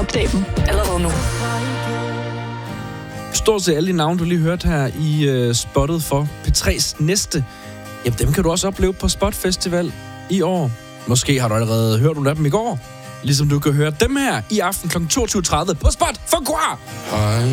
Opdag dem allerede nu. Stort set alle de navne, du lige hørte her i spottet for P3's næste, jamen dem kan du også opleve på Spot Festival i år. Måske har du allerede hørt nogle af dem i går. Ligesom du kan høre dem her i aften kl. 22.30 på Spot for Quoi.